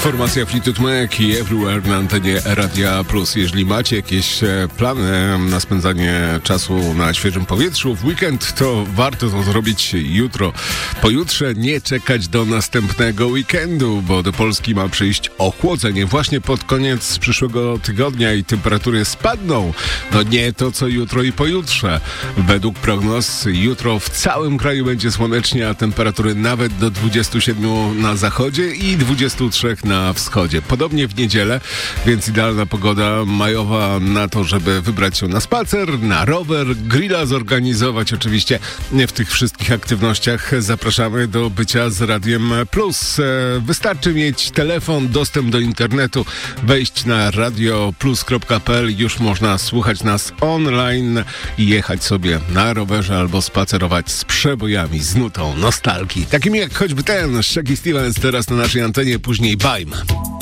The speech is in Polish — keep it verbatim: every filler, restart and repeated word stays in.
Formacja Fleetwood Mac i Everywhere na antenie Radia Plus. Jeżeli macie jakieś plany na spędzanie czasu na świeżym powietrzu w weekend, to warto to zrobić jutro. Pojutrze nie czekać do następnego weekendu, bo do Polski ma przyjść ochłodzenie właśnie pod koniec przyszłego tygodnia i temperatury spadną. No nie to co jutro i pojutrze. Według prognoz jutro w całym kraju będzie słonecznie, a temperatury nawet do dwudziestu siedmiu na zachodzie i dwudziestu trzech na wschodzie. Podobnie w niedzielę, więc idealna pogoda majowa na to, żeby wybrać się na spacer, na rower, grilla zorganizować. Oczywiście w tych wszystkich aktywnościach zapraszamy do bycia z Radiem Plus. Wystarczy mieć telefon, dostęp do internetu, wejść na radio plus kropka p l. Już można słuchać nas online i jechać sobie na rowerze albo spacerować z przebojami, z nutą nostalgii. Takimi jak choćby ten Shaggy Stevens teraz na naszej antenie, później Bajm.